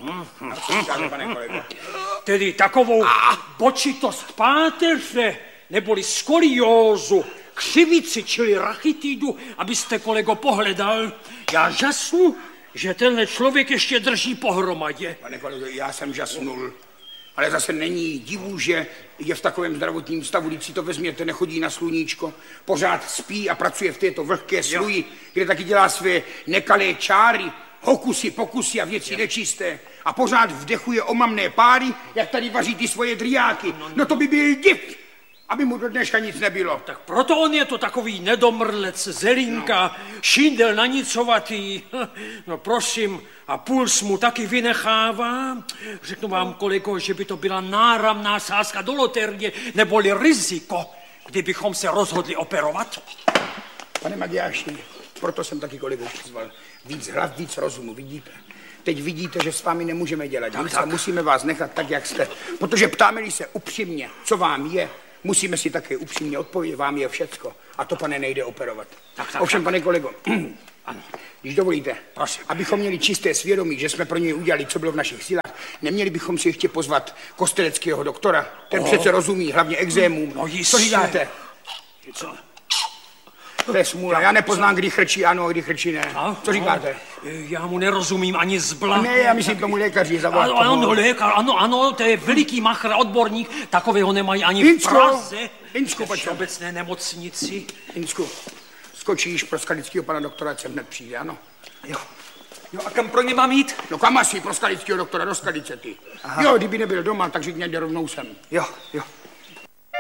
Co říkáte, pane kolego? Tedy takovou počitost páteře, neboli skoliózu, křivici, čili rachitidu, abyste, kolego, pohledal. Já žasnu, že tenhle člověk ještě drží pohromadě. Pane kolego, já jsem žasnul. Ale zase není divu, že je v takovém zdravotním stavu, když si to vezměte, nechodí na sluníčko, pořád spí a pracuje v této vlhké sluji, kde taky dělá své nekalé čáry, hokusy, pokusy a věci nečisté. A pořád vdechuje omamné páry, jak tady vaří ty svoje driáky. No to by byl div, aby mu do dneška nic nebylo. Tak proto on je to takový nedomrlec, zelinka, šindel nanicovatý. No prosím, a puls mu taky vynechává. Řeknu vám, kolego, že by to byla náramná sázka do loterie, neboli riziko, kdybychom se rozhodli operovat. Pane Matyáši, proto jsem taky kolegu přizval. Víc hlav, víc rozumu, vidíte? Teď vidíte, že s vámi nemůžeme dělat nic a musíme vás nechat tak, jak jste. Protože ptáme-li se upřímně, co vám je, musíme si také upřímně odpovědět, vám je všecko. A to, pane, nejde operovat. Ovšem, pane kolego, když dovolíte, abychom měli čisté svědomí, že jsme pro něj udělali, co bylo v našich silách, neměli bychom si ještě pozvat kosteleckého doktora. Ten přece rozumí, hlavně exémům. No jistě. Co říkáte? Co? To je smůla. Já nepoznám, kdy chrčí ano a kdy chrčí ne. Co říkáte? Já mu nerozumím ani zbla. Ne, já myslím tomu lékaři zavolat. Ano, lékař, ano, to je veliký machr, odborník, takového nemají ani v Praze. Insku, v obecné nemocnici. Insku, skočíš pro skalického pana doktora, ať sem hned přijde, ano? Jo, a kam pro ně mám jít? No kam asi, pro skalického doktora, do Skalice ty. Aha. Jo, kdyby nebyl doma, tak řekněte rovnou sem. Jo.